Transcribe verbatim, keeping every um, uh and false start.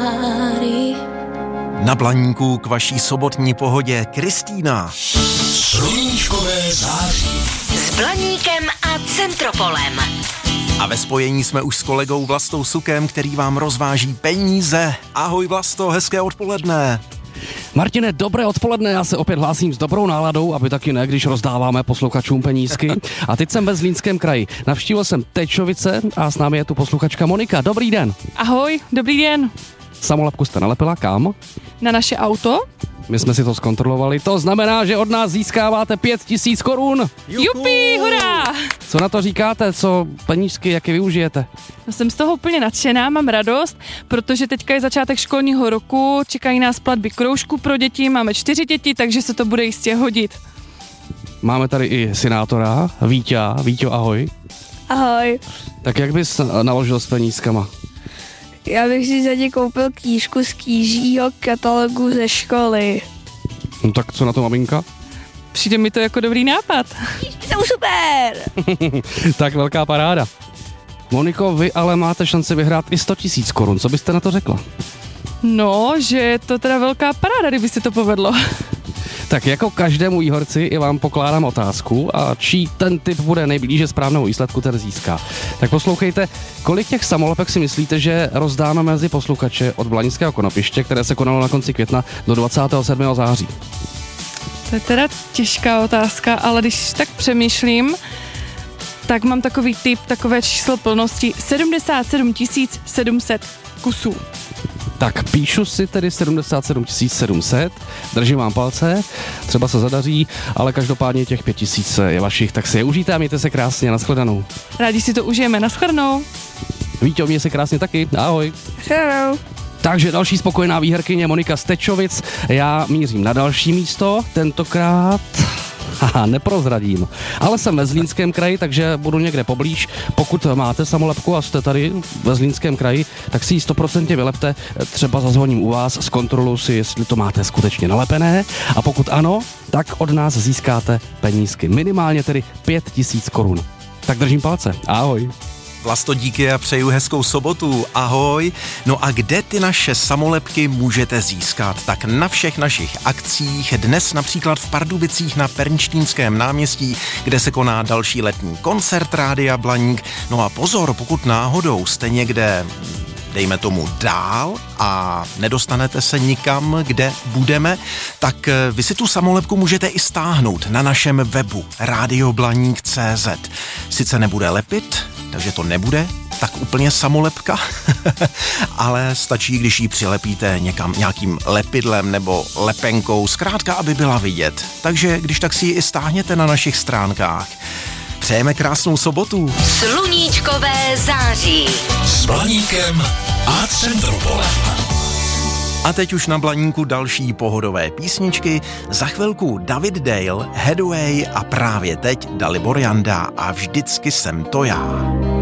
čáry. Na Blaníku k vaší sobotní pohodě Kristýna. Sluníčkové září. S Blaníkem a Centropolem. A ve spojení jsme už s kolegou Vlastou Sukem, který vám rozváží peníze. Ahoj Vlasto, hezké odpoledne. Martine, dobré odpoledne, já se opět hlásím s dobrou náladou, aby taky ne, když rozdáváme posluchačům penízky. A teď jsem ve Zlínském kraji. Navštívil jsem Tečovice a s námi je tu posluchačka Monika. Dobrý den. Ahoj, dobrý den. Samolepku jste nalepila kam? Na naše auto. My jsme si to zkontrolovali. To znamená, že od nás získáváte pět tisíc korun. Jupi, hurá! Co na to říkáte? Co penížky, jak je využijete? No, jsem z toho úplně nadšená, mám radost, protože teďka je začátek školního roku, čekají nás platby kroužků pro děti, máme čtyři děti, takže se to bude jistě hodit. Máme tady i synátora, Víťa. Víťo, ahoj. Ahoj. Tak jak bys naložil s penízkama? Já bych si za ně koupil knížku z knížího katalogu ze školy. No tak co na to, maminka? Přijde mi to jako dobrý nápad. Knížky jsou super! Tak velká paráda. Moniko, vy ale máte šanci vyhrát i sto tisíc korun. Co byste na to řekla? No, že je to teda velká paráda, kdyby se to povedlo. Tak jako každému výhorci i vám pokládám otázku a čí ten typ bude nejblíže správnému výsledku, ten získá. Tak poslouchejte, kolik těch samolepek si myslíte, že rozdáme mezi posluchače od Blaníckého konopiště, které se konalo na konci května do dvacátého sedmého září? To je teda těžká otázka, ale když tak přemýšlím, tak mám takový typ, takové číslo plnosti sedmdesát sedm tisíc sedm set kusů. Tak píšu si tedy sedmdesát sedm tisíc sedm set, držím vám palce, třeba se zadaří, ale každopádně těch pět tisíc je vašich, tak si je užijte a mějte se krásně, nashledanou. Rádi si to užijeme, nashledanou. Víťo, měj se krásně taky, ahoj. Hello. Takže další spokojená výherkyně Monika z Tečovic, já mířím na další místo, tentokrát... Haha, neprozradím. Ale jsem ve Zlínském kraji, takže budu někde poblíž. Pokud máte samolepku a jste tady ve Zlínském kraji, tak si ji stoprocentně vylepte. Třeba zazvoním u vás, zkontroluji si, jestli to máte skutečně nalepené. A pokud ano, tak od nás získáte penízky. Minimálně tedy pět tisíc korun. Tak držím palce. Ahoj. Vlasto, díky a přeju hezkou sobotu. Ahoj. No a kde ty naše samolepky můžete získat? Tak na všech našich akcích, dnes například v Pardubicích na Pernštínském náměstí, kde se koná další letní koncert Rádia Blaník. No a pozor, pokud náhodou jste někde, dejme tomu, dál a nedostanete se nikam, kde budeme, tak vy si tu samolepku můžete i stáhnout na našem webu radioblaník tečka cé zet. Sice nebude lepit, takže to nebude tak úplně samolepka, ale stačí, když ji přilepíte někam nějakým lepidlem nebo lepenkou, zkrátka, aby byla vidět. Takže když tak si ji i stáhněte na našich stránkách. Přejeme krásnou sobotu. Sluníčkové září. S Blaníkem a Centropolem. A teď už na Blaníku další pohodové písničky. Za chvilku David Dale, Headway a právě teď Dalibor Janda a Vždycky jsem to já.